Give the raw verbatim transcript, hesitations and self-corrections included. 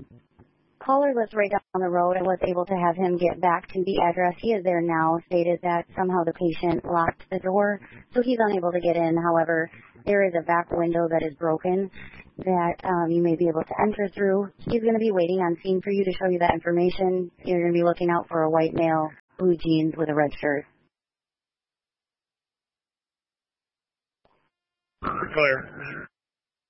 Caller lives right down the road and was able to have him get back to the address. He is there now, stated that somehow the patient locked the door, so he's unable to get in. However, there is a back window that is broken that um, you may be able to enter through. He's going to be waiting on scene for you to show you that information. You're going to be looking out for a white male, blue jeans with a red shirt. Clear.